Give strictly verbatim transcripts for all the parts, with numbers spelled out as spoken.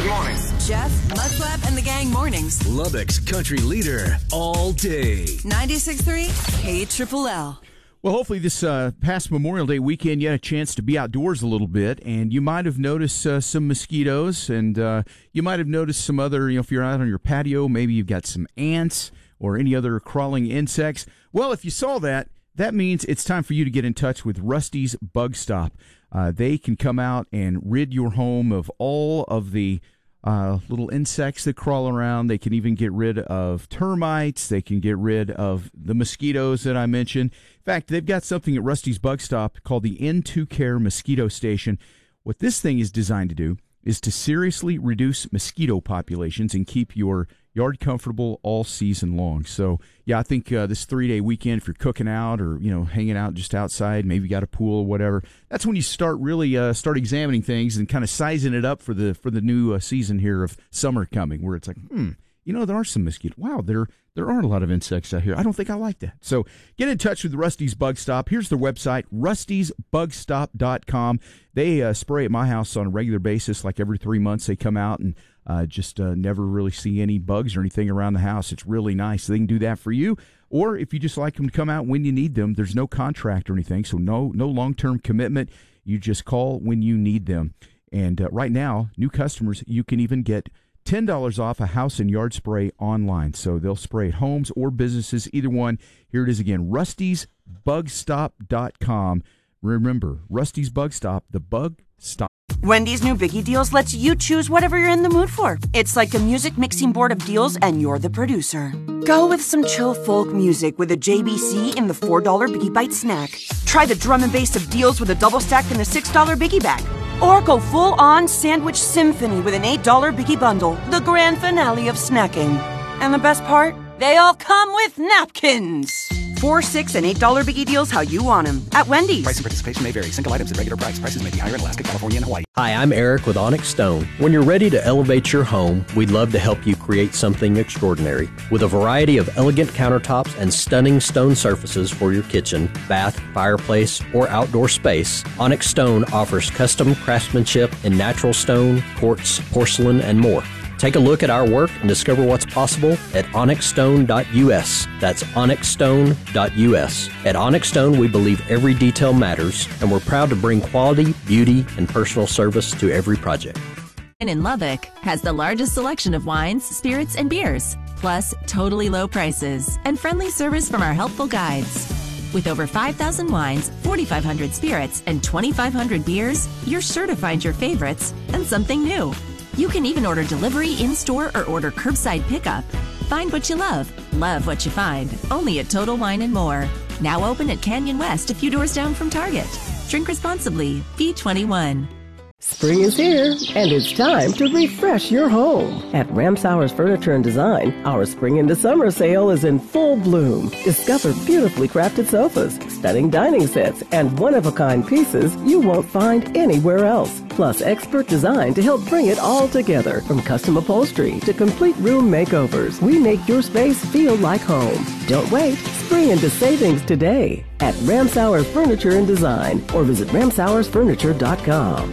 Good morning. Jeff, Mudflap, and the Gang mornings. Lubbock's country leader all day. ninety-six point three K Triple L. Well, hopefully this uh, past Memorial Day weekend you had a chance to be outdoors a little bit, and you might have noticed uh, some mosquitoes, and uh, you might have noticed some other, you know, if you're out on your patio, maybe you've got some ants or any other crawling insects. Well, if you saw that, that means it's time for you to get in touch with Rusty's Bug Stop. Uh, they can come out and rid your home of all of the Uh, little insects that crawl around. They can even get rid of termites. They can get rid of the mosquitoes that I mentioned. In fact, they've got something at Rusty's Bug Stop called the N two Care Mosquito Station. What this thing is designed to do is to seriously reduce mosquito populations and keep your yard comfortable all season long. So, yeah, I think uh, this three-day weekend, if you're cooking out or, you know, hanging out just outside, maybe you got a pool or whatever, that's when you start really uh, start examining things and kind of sizing it up for the for the new uh, season here of summer coming, where it's like, hmm, you know, there are some mosquitoes. Wow, there there are a lot of insects out here. I don't think I like that. So get in touch with Rusty's Bug Stop. Here's their website, rustys bug stop dot com. They uh, spray at my house on a regular basis, like every three months they come out and uh, just uh, never really see any bugs or anything around the house. It's really nice. They can do that for you. Or if you just like them to come out when you need them, there's no contract or anything, so no no long-term commitment. You just call when you need them. And uh, right now, new customers, you can even get ten dollars off a house and yard spray online. So they'll spray at homes or businesses, either one. Here it is again, rustys bug stop dot com. Remember, Rusty's Bug Stop, the bug stop. Wendy's new Biggie Deals lets you choose whatever you're in the mood for. It's like a music mixing board of deals, and you're the producer. Go with some chill folk music with a J B C in the four dollar Biggie Bite snack. Try the drum and bass of deals with a double stack in the six dollar Biggie Bag. Or go full-on sandwich symphony with an eight dollar Biggie Bundle, the grand finale of snacking. And the best part? They all come with napkins. Four, six, and eight dollar Biggie Deals how you want them at Wendy's. Price and participation may vary. Single items at regular price. Prices may be higher in Alaska, California, and Hawaii. Hi, I'm Eric with Onyx Stone. When you're ready to elevate your home, we'd love to help you create something extraordinary. With a variety of elegant countertops and stunning stone surfaces for your kitchen, bath, fireplace, or outdoor space, Onyx Stone offers custom craftsmanship in natural stone, quartz, porcelain, and more. Take a look at our work and discover what's possible at onyx stone dot u s. That's onyx stone dot u s. At Onyx Stone, we believe every detail matters, and we're proud to bring quality, beauty, and personal service to every project. And in Lubbock has the largest selection of wines, spirits, and beers, plus totally low prices and friendly service from our helpful guides. With over five thousand wines, forty-five hundred spirits, and twenty-five hundred beers, you're sure to find your favorites and something new. You can even order delivery in-store or order curbside pickup. Find what you love, love what you find, only at Total Wine and More. Now open at Canyon West, a few doors down from Target. Drink responsibly. B twenty-one. Spring is here, and it's time to refresh your home. At Ramsauer's Furniture and Design, our spring into summer sale is in full bloom. Discover beautifully crafted sofas, stunning dining sets, and one-of-a-kind pieces you won't find anywhere else. Plus expert design to help bring it all together. From custom upholstery to complete room makeovers, we make your space feel like home. Don't wait. Spring into savings today at Ramsauer's Furniture and Design, or visit ramsauers furniture dot com.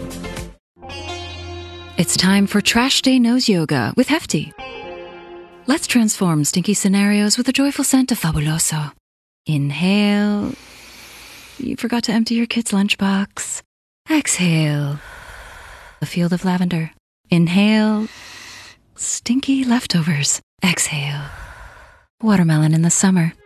It's time for Trash Day Nose Yoga with Hefty. Let's transform stinky scenarios with a joyful scent of Fabuloso. Inhale. You forgot to empty your kid's lunchbox. Exhale. A field of lavender. Inhale. Stinky leftovers. Exhale. Watermelon in the summer.